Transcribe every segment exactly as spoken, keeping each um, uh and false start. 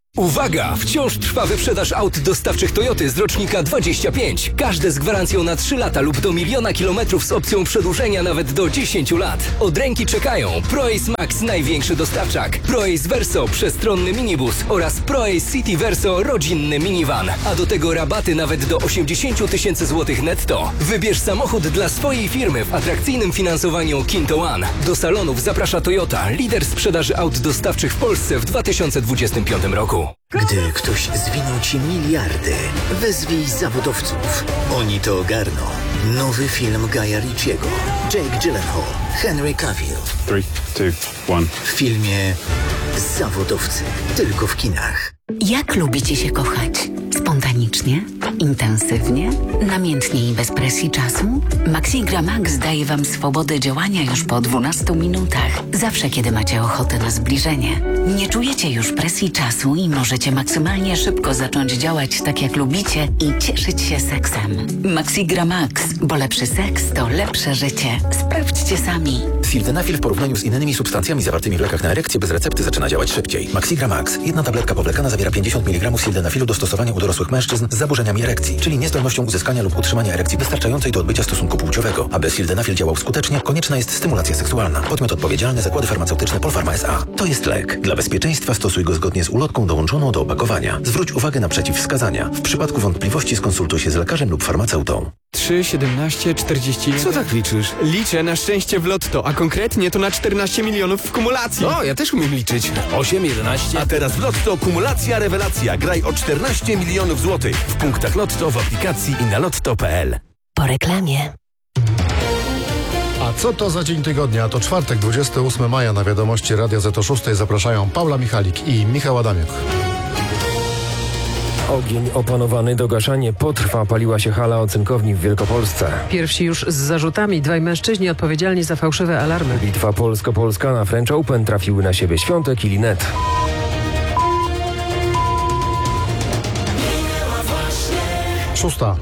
Uwaga! Wciąż trwa wyprzedaż aut dostawczych Toyoty z rocznika dwadzieścia pięć. Każde z gwarancją na trzy lata lub do miliona kilometrów z opcją przedłużenia nawet do dziesięciu lat. Od ręki czekają ProAce Max, największy dostawczak, ProAce Verso, przestronny minibus oraz ProAce City Verso, rodzinny minivan. A do tego rabaty nawet do osiemdziesiąt tysięcy złotych netto. Wybierz samochód dla swojej firmy w atrakcyjnym finansowaniu Kinto One. Do salonów zaprasza Toyota, lider sprzedaży aut dostawczych w Polsce w dwa tysiące dwudziestym piątym roku. Gdy ktoś zwinął ci miliardy, wezwij zawodowców. Oni to ogarną. Nowy film Guya Ritchiego. Jake Gyllenhaal, Henry Cavill. trzy, dwa, jeden. W filmie Zawodowcy. Tylko w kinach. Jak lubicie się kochać? Spontanicznie? Intensywnie? Namiętnie i bez presji czasu? Maxigra Max daje Wam swobodę działania już po dwunastu minutach. Zawsze, kiedy macie ochotę na zbliżenie. Nie czujecie już presji czasu i możecie maksymalnie szybko zacząć działać tak, jak lubicie i cieszyć się seksem. Maxigra Max, bo lepszy seks to lepsze życie. Sprawdźcie sami. Sildenafil w porównaniu z innymi substancjami zawartymi w lekach na erekcję bez recepty zaczyna działać szybciej. Maxigra Max. Jedna tabletka powlekana zawiera pięćdziesiąt miligramów sildenafilu do stosowania u dorosłych mężczyzn z zaburzeniami erekcji, czyli niezdolnością uzyskania lub utrzymania erekcji wystarczającej do odbycia stosunku płciowego. Aby sildenafil działał skutecznie, konieczna jest stymulacja seksualna. Podmiot odpowiedzialny: Zakłady Farmaceutyczne Polpharma S A. To jest lek. Dla bezpieczeństwa stosuj go zgodnie z ulotką dołączoną do opakowania. Zwróć uwagę na przeciwwskazania. W przypadku wątpliwości skonsultuj się z lekarzem lub farmaceutą. trzy, siedemnaście, czterdzieści jeden. Co tak liczysz? Liczę na szczęście w lotto, a konkretnie to na czternaście milionów w kumulacji. O, ja też umiem liczyć. osiem, jedenaście. A teraz w Lotto kumulacja rewelacja. Graj o czternaście milionów złotych. W punktach Lotto, w aplikacji i na lotto kropka p l. Po reklamie. A co to za dzień tygodnia? To czwartek, dwudziestego ósmego maja. Na wiadomości Radia Z o szóstej zapraszają Paula Michalik i Michał Adamiuk. Ogień opanowany, dogaszanie potrwa. Paliła się hala ocynkowni w Wielkopolsce. Pierwsi już z zarzutami. Dwaj mężczyźni odpowiedzialni za fałszywe alarmy. Bitwa polsko-polska. Na French Open trafiły na siebie Świątek i Linet. Szósta.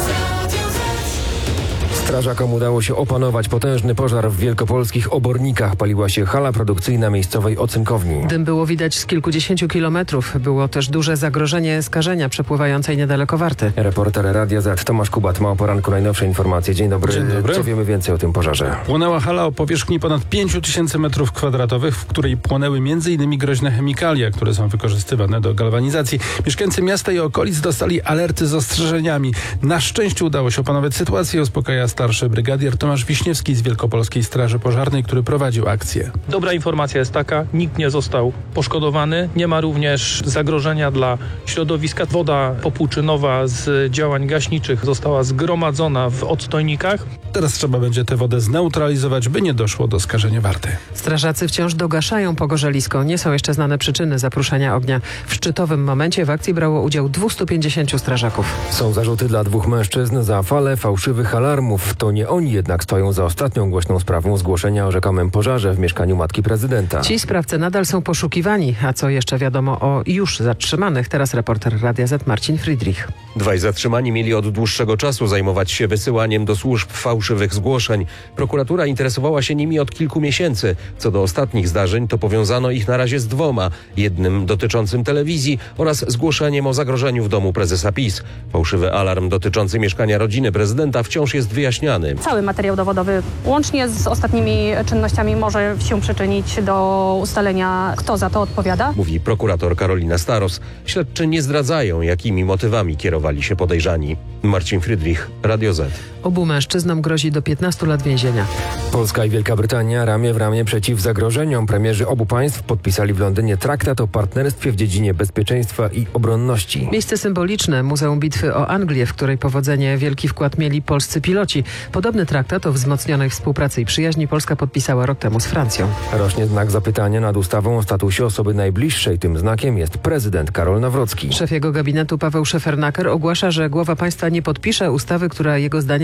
Strażakom udało się opanować potężny pożar w wielkopolskich Obornikach. Paliła się hala produkcyjna miejscowej ocynkowni. Dym było widać z kilkudziesięciu kilometrów. Było też duże zagrożenie skażenia przepływającej niedaleko Warty. Reporter Radia Z Tomasz Kubat ma o poranku najnowsze informacje. Dzień dobry. Dzień dobry. Co wiemy więcej o tym pożarze? Płonęła hala o powierzchni ponad pięć tysięcy metrów kwadratowych, w której płonęły m.in. groźne chemikalia, które są wykorzystywane do galwanizacji. Mieszkańcy miasta i okolic dostali alerty z ostrzeżeniami. Na szczęście udało się opanować sytuację, uspokaja starszy brygadier Tomasz Wiśniewski z Wielkopolskiej Straży Pożarnej, który prowadził akcję. Dobra informacja jest taka, nikt nie został poszkodowany, nie ma również zagrożenia dla środowiska. Woda popłuczynowa z działań gaśniczych została zgromadzona w odstojnikach. Teraz trzeba będzie tę wodę zneutralizować, by nie doszło do skażenia Warty. Strażacy wciąż dogaszają pogorzelisko. Nie są jeszcze znane przyczyny zapruszenia ognia. W szczytowym momencie w akcji brało udział dwieście pięćdziesięciu strażaków. Są zarzuty dla dwóch mężczyzn za falę fałszywych alarmów. To nie oni jednak stoją za ostatnią głośną sprawą zgłoszenia o rzekomym pożarze w mieszkaniu matki prezydenta. Ci sprawcy nadal są poszukiwani. A co jeszcze wiadomo o już zatrzymanych? Teraz reporter Radia Z Marcin Friedrich. Dwaj zatrzymani mieli od dłuższego czasu zajmować się wysyłaniem do służb fałszywych zgłoszeń. Prokuratura interesowała się nimi od kilku miesięcy. Co do ostatnich zdarzeń, to powiązano ich na razie z dwoma. Jednym dotyczącym telewizji oraz zgłoszeniem o zagrożeniu w domu prezesa PiS. Fałszywy alarm dotyczący mieszkania rodziny prezydenta wciąż jest wyjaśniany. Cały materiał dowodowy łącznie z ostatnimi czynnościami może się przyczynić do ustalenia, kto za to odpowiada. Mówi prokurator Karolina Staros. Śledczy nie zdradzają, jakimi motywami kierowali się podejrzani. Marcin Friedrich, Radio Z. Obu mężczyznom grozi do piętnastu lat więzienia. Polska i Wielka Brytania ramię w ramię przeciw zagrożeniom. Premierzy obu państw podpisali w Londynie traktat o partnerstwie w dziedzinie bezpieczeństwa i obronności. Miejsce symboliczne, Muzeum Bitwy o Anglię, w której powodzenie wielki wkład mieli polscy piloci. Podobny traktat o wzmocnionej współpracy i przyjaźni Polska podpisała rok temu z Francją. Rośnie znak zapytania nad ustawą o statusie osoby najbliższej. Tym znakiem jest prezydent Karol Nawrocki. Szef jego gabinetu Paweł Szefernaker ogłasza, że głowa państwa nie podpisze ustawy, która jego zdaniem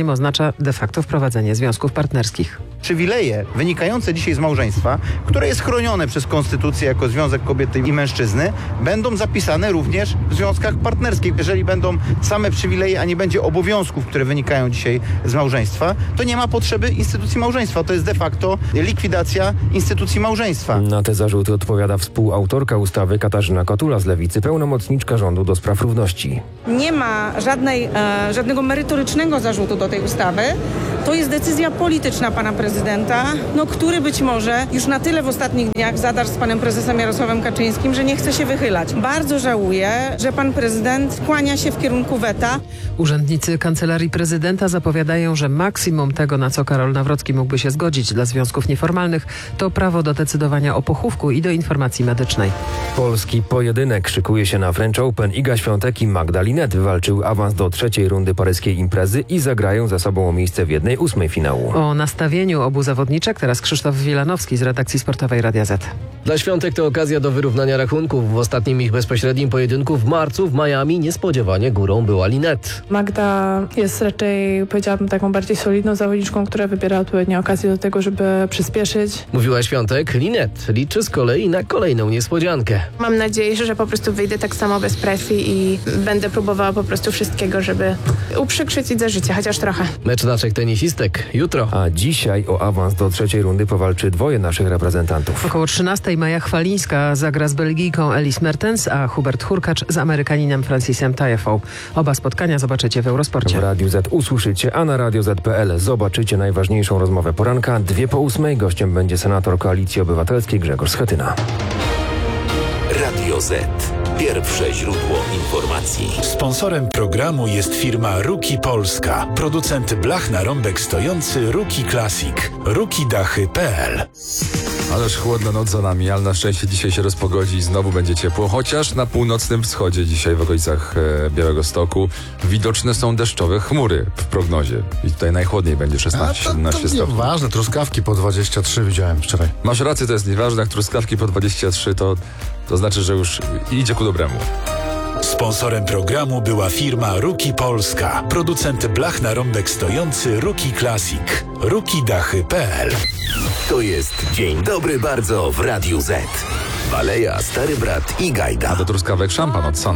zdaniem oznacza de facto wprowadzenie związków partnerskich. Przywileje wynikające dzisiaj z małżeństwa, które jest chronione przez konstytucję jako związek kobiety i mężczyzny, będą zapisane również w związkach partnerskich. Jeżeli będą same przywileje, a nie będzie obowiązków, które wynikają dzisiaj z małżeństwa, to nie ma potrzeby instytucji małżeństwa. To jest de facto likwidacja instytucji małżeństwa. Na te zarzuty odpowiada współautorka ustawy Katarzyna Kotula z Lewicy, pełnomocniczka rządu do spraw równości. Nie ma żadnej, e, żadnego merytorycznego zarzutu do tej ustawy. To jest decyzja polityczna pana prezydenta, no, który być może już na tyle w ostatnich dniach zadarł z panem prezesem Jarosławem Kaczyńskim, że nie chce się wychylać. Bardzo żałuję, że pan prezydent kłania się w kierunku weta. Urzędnicy Kancelarii Prezydenta zapowiadają, że maksimum tego, na co Karol Nawrocki mógłby się zgodzić dla związków nieformalnych, to prawo do decydowania o pochówku i do informacji medycznej. Polski pojedynek szykuje się na French Open. Iga Świątek i Magda Linette wywalczył awans do trzeciej rundy paryskiej imprezy i zagrają ze sobą o miejsce w jednej ósmej finału. O nastawieniu obu zawodniczek teraz Krzysztof Wilanowski z redakcji sportowej Radia Z. Dla Świątek to okazja do wyrównania rachunków. W ostatnim ich bezpośrednim pojedynku w marcu w Miami niespodziewanie górą była Linette. Magda jest raczej, powiedziałabym, taką bardziej solidną zawodniczką, która wybiera odpowiednie okazje do tego, żeby przyspieszyć. Mówiła Świątek. Linette liczy z kolei na kolejną niespodziankę. Mam nadzieję, że po prostu wyjdę tak samo bez presji i będę próbowała po prostu wszystkiego, żeby uprzykrzyć i za życie, chociaż trochę. Mecz naszych tenisistek jutro. A dzisiaj o awans do trzeciej rundy powalczy dwoje naszych reprezentantów. Około trzynastej Maja Chwalińska zagra z Belgijką Elise Mertens, a Hubert Hurkacz z Amerykaninem Francisem Tiafoe. Oba spotkania zobaczycie w Eurosporcie. W Radiu Z usłyszycie, a na radio zet kropka pe el zobaczycie najważniejszą rozmowę poranka. Dwie po ósmej gościem będzie senator Koalicji Obywatelskiej Grzegorz Schetyna. Radio Z. Pierwsze źródło informacji. Sponsorem programu jest firma Ruki Polska. Producent blach na rąbek stojący Ruki Classic. ruki dachy kropka pe el. Ależ chłodna noc za nami, ale na szczęście dzisiaj się rozpogodzi i znowu będzie ciepło, chociaż na północnym wschodzie dzisiaj w okolicach e, Białegostoku widoczne są deszczowe chmury w prognozie. I tutaj najchłodniej będzie szesnaście siedemnaście stopni. Ważne, truskawki po dwadzieścia trzy widziałem wczoraj. Masz rację, to jest nieważne, jak truskawki po dwadzieścia trzy to, to znaczy, że już idzie ku dobremu. Sponsorem programu była firma Ruki Polska. Producent blach na rąbek stojący Ruki Classic. ruki dachy kropka pe el. To jest Dzień Dobry Bardzo w Radiu Z. Baleja, Stary Brat i Gajda. A do truskawek szampan od Sun.